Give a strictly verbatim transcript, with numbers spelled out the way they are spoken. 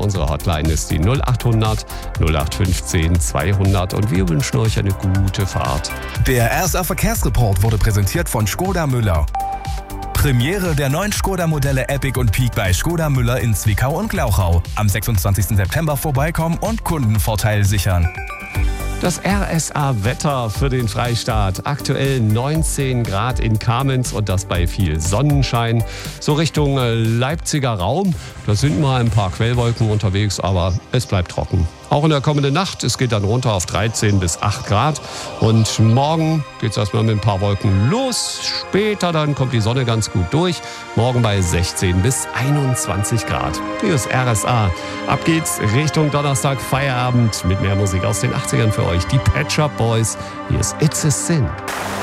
Unsere Hotline ist die null acht hundert null acht fünfzehn zweihundert und wir wünschen euch eine gute Fahrt. Der R S A Verkehrsreport wurde präsentiert von Škoda Müller. Premiere der neuen Škoda-Modelle Epic und Peak bei Škoda Müller in Zwickau und Glauchau. Am sechsundzwanzigsten September vorbeikommen und Kundenvorteil sichern. Das R S A-Wetter für den Freistaat. Aktuell neunzehn Grad in Kamenz und das bei viel Sonnenschein. So Richtung Leipziger Raum. Da sind mal ein paar Quellwolken unterwegs, aber es bleibt trocken. Auch in der kommenden Nacht, es geht dann runter auf dreizehn bis acht Grad. Und morgen geht es erstmal mit ein paar Wolken los. Später dann kommt die Sonne ganz gut durch. Morgen bei sechzehn bis einundzwanzig Grad. Hier ist R S A. Ab geht's Richtung Donnerstag, Feierabend mit mehr Musik aus den achtzigern für euch. Die Pet Shop Boys. Hier ist It's a Sin.